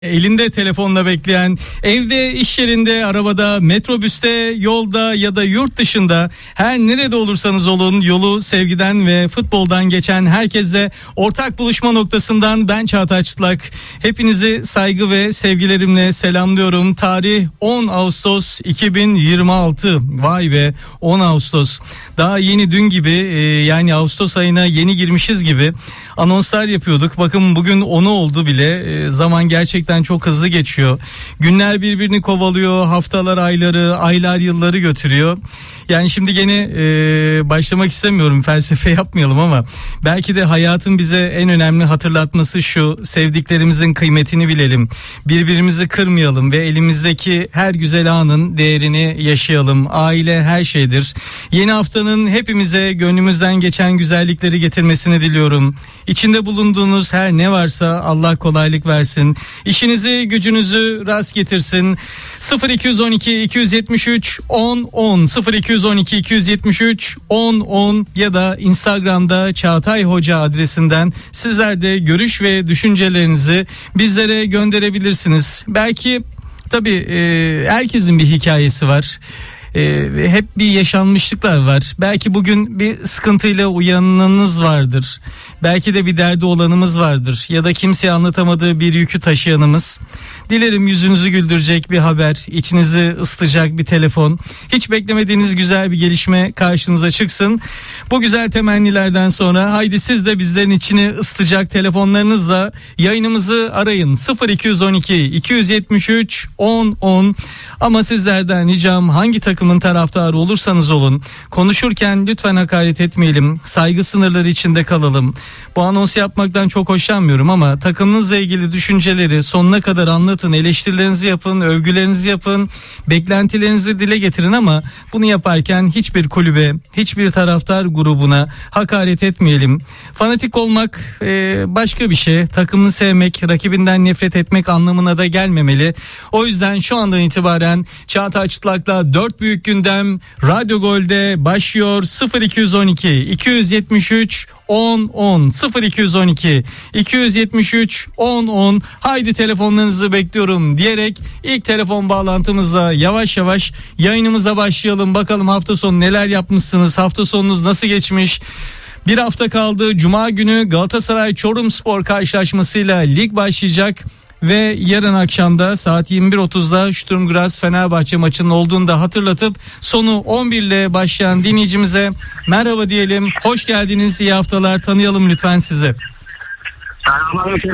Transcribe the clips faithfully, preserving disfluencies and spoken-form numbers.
Elinde telefonla bekleyen, evde, iş yerinde, arabada, metrobüste, yolda ya da yurt dışında her nerede olursanız olun yolu sevgiden ve futboldan geçen herkese ortak buluşma noktasından ben Çağatay Çıtlak. Hepinizi saygı ve sevgilerimle selamlıyorum. Tarih on Ağustos iki bin yirmi altı. Vay be, on Ağustos. Daha yeni dün gibi, yani Ağustos ayına yeni girmişiz gibi anonslar yapıyorduk. Bakın bugün onu oldu bile. Zaman gerçekten çok hızlı geçiyor. Günler birbirini kovalıyor. Haftalar ayları, aylar yılları götürüyor. Yani şimdi gene e, başlamak istemiyorum, felsefe yapmayalım ama belki de hayatın bize en önemli hatırlatması şu: sevdiklerimizin kıymetini bilelim, birbirimizi kırmayalım ve elimizdeki her güzel anın değerini yaşayalım. Aile her şeydir. Yeni haftanın hepimize gönlümüzden geçen güzellikleri getirmesini diliyorum. İçinde bulunduğunuz her ne varsa Allah kolaylık versin. İşinizi, gücünüzü rast getirsin. sıfır iki on iki iki yetmiş üç on on sıfır iki on iki iki yetmiş üç on on ya da Instagram'da Çağatay Hoca adresinden sizler de görüş ve düşüncelerinizi bizlere gönderebilirsiniz. Belki tabii e, herkesin bir hikayesi var. Ee, hep bir yaşanmışlıklar var. Belki bugün bir sıkıntıyla uyananınız vardır. Belki de bir derdi olanımız vardır. Ya da kimseye anlatamadığı bir yükü taşıyanımız. Dilerim yüzünüzü güldürecek bir haber, içinizi ısıtacak bir telefon, hiç beklemediğiniz güzel bir gelişme karşınıza çıksın. Bu güzel temennilerden sonra haydi siz de bizlerin içini ısıtacak telefonlarınızla yayınımızı arayın. sıfır iki on iki iki yetmiş üç on on. Ama sizlerden ricam, hangi takımın taraftarı olursanız olun, konuşurken lütfen hakaret etmeyelim. Saygı sınırları içinde kalalım. Bu anonsu yapmaktan çok hoşlanmıyorum ama takımınızla ilgili düşünceleri sonuna kadar anlatın, eleştirilerinizi yapın, övgülerinizi yapın, beklentilerinizi dile getirin ama bunu yaparken hiçbir kulübe, hiçbir taraftar grubuna hakaret etmeyelim. Fanatik olmak e, başka bir şey. Takımını sevmek, rakibinden nefret etmek anlamına da gelmemeli. O yüzden şu andan itibaren Çağatay Çıtlak'la dört büyük gündem Radyo Gol'de başlıyor. sıfır iki on iki iki yetmiş üç on on sıfır iki on iki iki yetmiş üç on on. Haydi telefonlarınızı bekliyorum diyerek ilk telefon bağlantımızla yavaş yavaş yayınımıza başlayalım. Bakalım hafta sonu neler yapmışsınız? Hafta sonunuz nasıl geçmiş? Bir hafta kaldı. Cuma günü Galatasaray Çorumspor karşılaşmasıyla lig başlayacak. Ve yarın akşamda saat yirmi bir otuzda Sturm Graz Fenerbahçe maçının olduğunu da hatırlatıp sonu on bir ile başlayan dinleyicimize merhaba diyelim. Hoş geldiniz, iyi haftalar, tanıyalım lütfen sizi. Selamünaleyküm.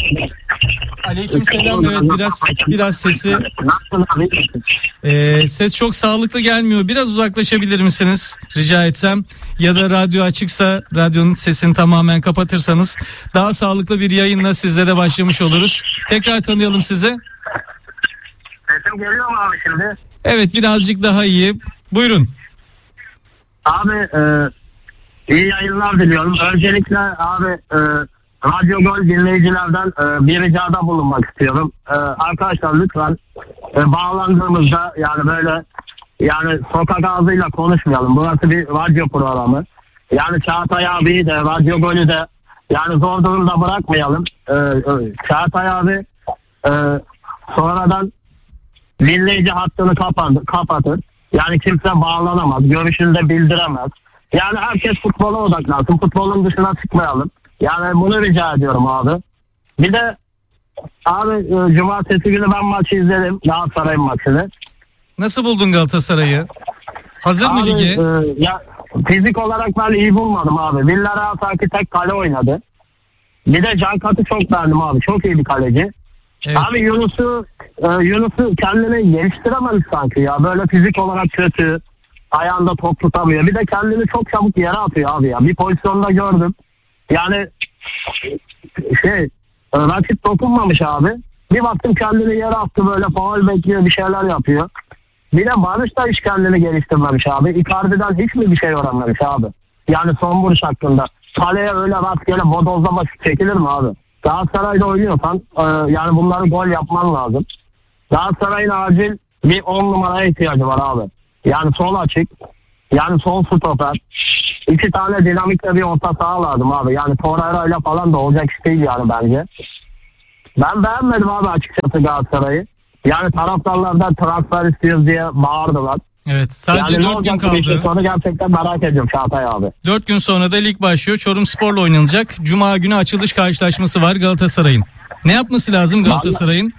Aleykümselam. Evet, biraz biraz sesi e, ses çok sağlıklı gelmiyor. Biraz uzaklaşabilir misiniz rica etsem? Ya da radyo açıksa radyonun sesini tamamen kapatırsanız daha sağlıklı bir yayınla sizle de başlamış oluruz. Tekrar tanıyalım sizi. Sesim geliyor mu abi şimdi? Evet, birazcık daha iyi. Buyurun. Abi e, iyi yayınlar diliyorum. Öncelikle abi e, Radyo Gol dinleyicilerden e, bir ricada bulunmak istiyorum. E, arkadaşlar lütfen e, bağlandığımızda yani böyle yani sokak ağzıyla konuşmayalım. Burası bir radyo programı. Yani Çağatay abiyi de Radyo Gol'ü de yani zor durumda bırakmayalım. E, e, Çağatay abi e, sonradan dinleyici hattını kapandı, kapatır. Yani kimse bağlanamaz. Görüşünü de bildiremez. Yani herkes futbola odaklansın. Futbolun dışına çıkmayalım. Yani bunu rica ediyorum abi. Bir de abi e, cumartesi günü ben maçı izledim. Galatasaray'ın maçını. Nasıl buldun Galatasaray'ı? Hazır abi, mı lige? E, ya fizik olarak ben iyi bulmadım abi. Villarreal sanki tek kale oynadı. Bir de Cankat'ı çok beğendim abi. Çok iyi bir kaleci. Evet. Abi Yunus'u e, Yunus'u kendini geliştirememiş sanki ya. Böyle fizik olarak kötü. Ayağında top tutamıyor. Bir de kendini çok çabuk yere atıyor abi ya. Bir pozisyonda gördüm. Yani şey rakip dokunmamış abi. Bir baktım kendini yere attı, böyle faul bekliyor, bir şeyler yapıyor. Bir de Barış da hiç kendini geliştirmemiş abi. Icardi'den hiç mi bir şey öğrenmemiş abi? Yani son vuruş hakkında. Kaleye öyle rastgele bodozlama çekilir mi abi? Galatasaray'da oynuyorsan e, yani bunları gol yapman lazım. Galatasaray'ın acil bir on numaraya ihtiyacı var abi. Yani sol açık. Yani sol stoper. İki tane dinamikle bir orta saha lazım abi. Yani Torreira ile falan da olacak iş değil yani bence. Ben beğenmedim abi açıkçası Galatasaray'ı. Yani taraftarlardan transfer istiyoruz diye bağırdılar. Evet, sadece yani dört gün kaldı. Sonra gerçekten merak ediyorum Çağatay abi. dört gün sonra da lig başlıyor. Çorumspor'la oynanacak. Cuma günü açılış karşılaşması var Galatasaray'ın. Ne yapması lazım Galatasaray'ın?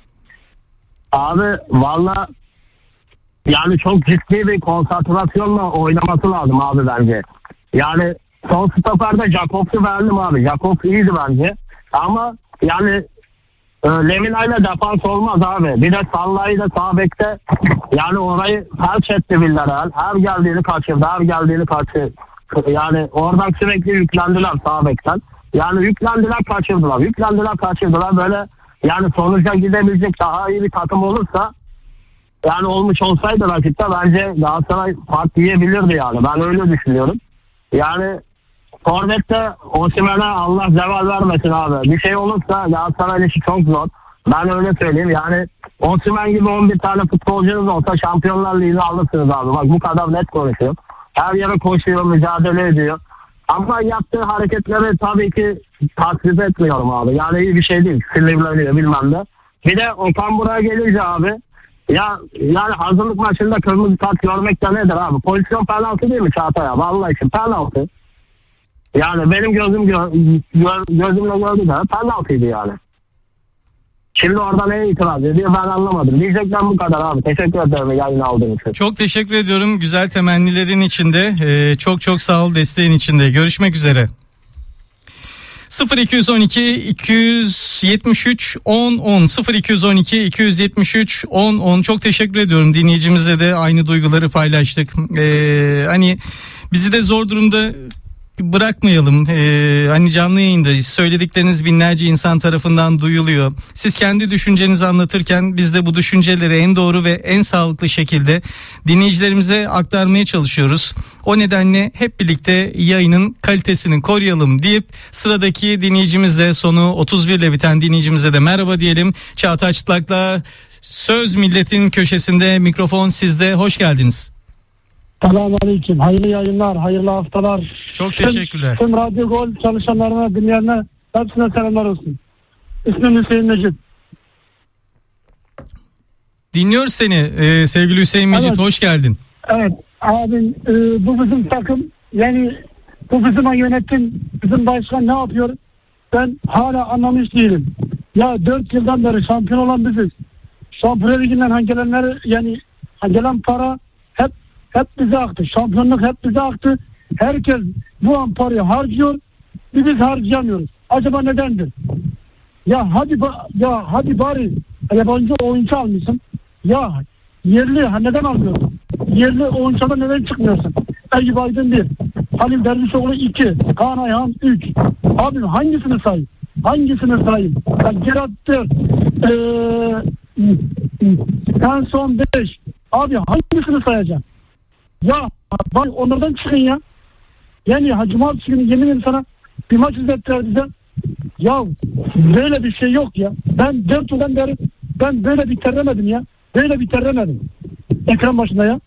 Abi valla yani çok ciddi bir konsantrasyonla oynaması lazım abi bence. Yani son stoperde Jakobs'u beğendim abi. Jakobs iyiydi bence. Ama yani e, Lemina ile defans olmaz abi. Bir de Sallai'yi de sağ bekte yani orayı felç etti Villarreal. Her geldiğini kaçırdı. Her geldiğini kaçırdı. Yani oradan sürekli yüklendiler sağ bekten. Yani yüklendiler kaçırdılar. Yüklendiler kaçırdılar. Böyle yani sonuca gidebilecek daha iyi bir takım olursa yani olmuş olsaydı rakipte bence Galatasaray fark yiyebilirdi yani. Ben öyle düşünüyorum. Yani Forvet'te Osimhen'e Allah zeval vermesin abi. Bir şey olursa Galatasaray işi çok zor. Ben öyle söyleyeyim. Yani Osimhen gibi on bir tane futbolcunuz olsa Şampiyonlar Ligi'ni alırsınız abi. Bak bu kadar net konuşuyor. Her yere koşuyor, mücadele ediyor. Ama yaptığı hareketleri tabii ki taklit etmiyorum abi. Yani iyi bir şey değil. Sinirleniyor bilmem ne. Bir de Okan buraya gelince abi ya yani hazırlık maçında kırmızı kart görmek de nedir abi? Pozisyon penaltı değil mi Çağatay abi? Allah için penaltı. Yani benim gözüm gö- gö- gözümle gördüğüm de penaltıydı yani. Şimdi orada neye itiraz ediyor ben anlamadım. Diyecekten bu kadar abi. Teşekkür ederim yayını aldığın için. Çok teşekkür ediyorum güzel temennilerin içinde. Ee, çok çok sağ ol desteğin içinde. Görüşmek üzere. sıfır iki on iki iki yetmiş üç on on sıfır iki on iki iki yetmiş üç on on çok teşekkür ediyorum. Dinleyicimize de aynı duyguları paylaştık. Ee, hani bizi de zor durumda bırakmayalım. Ee, hani canlı yayındayız. Söyledikleriniz binlerce insan tarafından duyuluyor. Siz kendi düşüncenizi anlatırken biz de bu düşünceleri en doğru ve en sağlıklı şekilde dinleyicilerimize aktarmaya çalışıyoruz. O nedenle hep birlikte yayının kalitesini koruyalım deyip sıradaki dinleyicimizle sonu otuz bir ile biten dinleyicimize de merhaba diyelim. Çağatay Çıtlak'la Söz Milletin köşesinde mikrofon sizde. Hoş geldiniz. Selamünaleyküm. Hayırlı yayınlar, hayırlı haftalar. Çok teşekkürler. Tüm, tüm Radyo Gol çalışanlarına, dinleyenler hepsine selamlar olsun. İsmim Hüseyin Mecit. Dinliyoruz seni ee, sevgili Hüseyin Mecit. Evet. Hoş geldin. Evet abim e, bu bizim takım yani bu bizim yönetim, bizim başkan ne yapıyor? Ben hala anlamış değilim. Ya dört yıldan beri şampiyon olan biziz. Şampiyonlar Ligi'nden hangilenleri yani gelen para hep Hep bize aktı. Şampiyonluk hep bize aktı. Herkes bu an parayı harcıyor. Biz harcayamıyoruz. Acaba nedendir? Ya hadi ya hadi bari yabancı oyuncu almışsın. Ya yerli ha neden almıyorsun? Yerli oyuncudan neden çıkmıyorsun? Eyüp Aydın bir, Halil Dervişoğlu iki, Kaan Ayhan üç. Abi hangisini sayayım? Hangisini sayayım? Ya Gerard dört, ee, en son beş. Abi hangisini sayacağım? Ya bak onlardan çıkın ya. Yani Hacı Cumartesi günü yemin ederim sana bir maç izlettiler bize. Ya böyle bir şey yok ya. Ben dört yıldan beri ben böyle bir terlemedim ya. Böyle bir terlemedim. Ekran başında ya.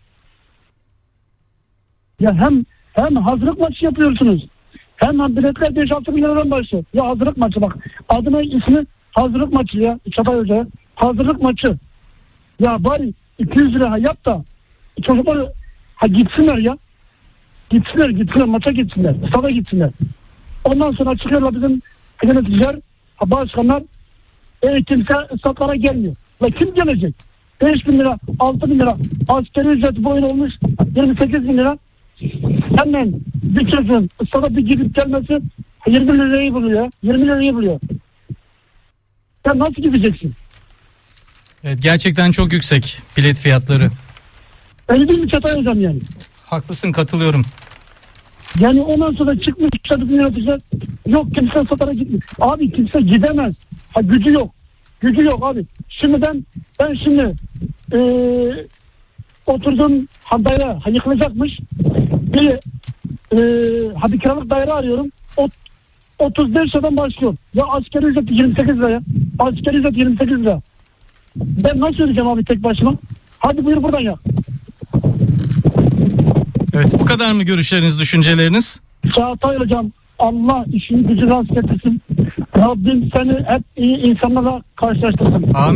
Ya hem hem hazırlık maçı yapıyorsunuz. Hem biletler beş altı bin liradan başlıyor. Ya hazırlık maçı bak. Adına ismi hazırlık maçı ya. Çatay Hoca. Hazırlık maçı. Ya bari iki yüz lira yap da çocuklar ha gitsinler ya. Gitsinler gitsinler maça gitsinler. Stada gitsinler. Ondan sonra çıkıyorlar bizim yöneticiler, başkanlar e, kimse statlara gelmiyor. Ve kim gelecek? beş bin lira, altı bin lira askeri ücret bu oyun olmuş yirmi sekiz bin lira. Hemen bir çocuğun stada bir gidip gelmesi yirmi lirayı buluyor. yirmi lirayı buluyor. Sen nasıl gideceksin? Evet, gerçekten çok yüksek bilet fiyatları. Öyle değil mi Çatay Hocam yani? Haklısın, katılıyorum. Yani ondan sonra çıkmış çatık yöneticiler yok kimse satara gitmiyor. Abi kimse gidemez. Ha gücü yok. Gücü yok abi. Şimdi ben ben şimdi ee, oturdum ha daire ha yıkılacakmış. Bir ee, ha bir kiralık daire arıyorum. Ot, otuz beş liradan başlıyor. Ya askeri ücret yirmi sekiz lira ya. Askeri ücret yirmi sekiz lira. Ben nasıl ödeyeceğim abi tek başıma? Hadi buyur buradan ya. Evet, bu kadar mı görüşleriniz, düşünceleriniz? Çağatay Hocam Allah işini gücü rast getirsin. Rabbim seni hep iyi insanlarla karşılaştırsın. Amin.